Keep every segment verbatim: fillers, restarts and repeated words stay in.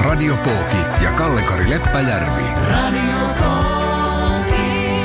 Radio Pooki ja Kalle-Kari Leppäjärvi. Radio Pooki.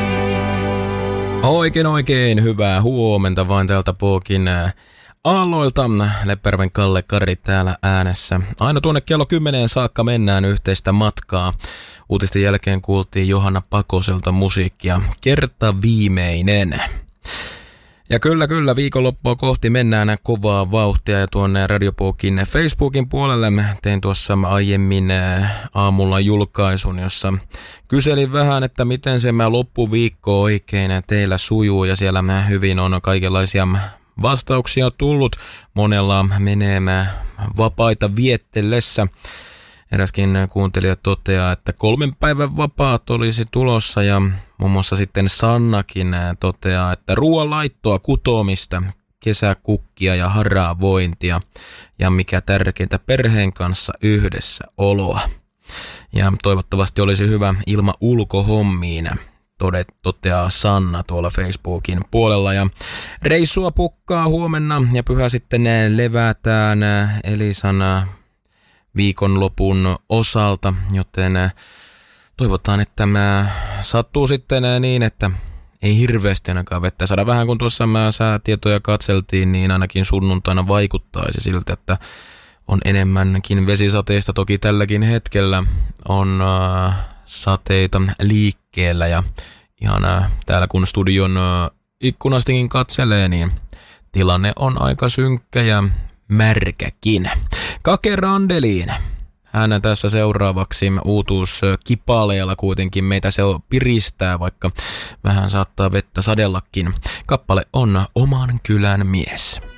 Oikein oikein hyvää huomenta vain täältä Pookin aalloilta. Leppäjärven Kalle-Kari täällä äänessä. Aina tuonne kello kymmeneen saakka mennään yhteistä matkaa. Uutisten jälkeen kuultiin Johanna Pakoselta musiikkia. Kerta viimeinen. Ja kyllä, kyllä, viikonloppua kohti mennään kovaa vauhtia ja tuonne Radio Pookin Facebookin puolelle tein tuossa aiemmin aamulla julkaisun, jossa kyselin vähän, että miten se loppuviikko oikein teillä sujuu ja siellä hyvin on kaikenlaisia vastauksia tullut. Monella menee vapaita viettellessä. Eräskin kuuntelija toteaa, että kolmen päivän vapaat olisi tulossa ja muun muassa sitten Sannakin toteaa, että ruoanlaittoa, kutomista, kesäkukkia ja haravointia ja mikä tärkeintä perheen kanssa yhdessä oloa. Ja toivottavasti olisi hyvä ilma ulkohommiin, todet, toteaa Sanna tuolla Facebookin puolella. Ja reissua pukkaa huomenna ja pyhä sitten levätään Elisan viikonlopun osalta, joten toivotaan, että tämä sattuu sitten niin, että ei hirveästi ainakaan vettä saada. Vähän kun tuossa mä säätietoja katseltiin, niin ainakin sunnuntaina vaikuttaisi siltä, että on enemmänkin vesisateista. Toki tälläkin hetkellä on äh, sateita liikkeellä ja ihan äh, täällä kun studion äh, ikkunastikin katselee, niin tilanne on aika synkkä ja märkäkin. Kake Randeliin. Hän tässä seuraavaksi uutuus Kipaleella kuitenkin meitä se piristää, vaikka vähän saattaa vettä sadellakin. Kappale on Oman kylän mies.